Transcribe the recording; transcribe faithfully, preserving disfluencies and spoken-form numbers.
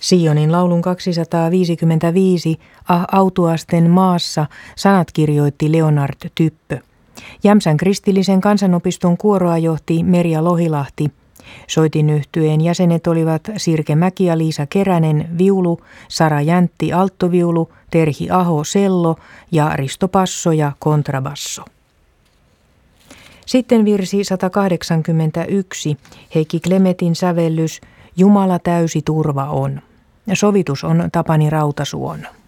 Sionin laulun kaksisataaviisikymmentäviisi Ah autuasten maassa sanat kirjoitti Leonard Typpö. Jämsän kristillisen kansanopiston kuoroa johti Merja Lohilahti. Soitinyhtyeen jäsenet olivat Sirke Mäki ja Liisa Keränen viulu, Sara Jäntti alttoviulu, Terhi Aho cello ja Risto Passo ja kontrabasso. Sitten virsi sata kahdeksankymmentäyksi, Heikki Klemetin sävellys Jumala täysi turva on. Sovitus on Tapani Rautasuon.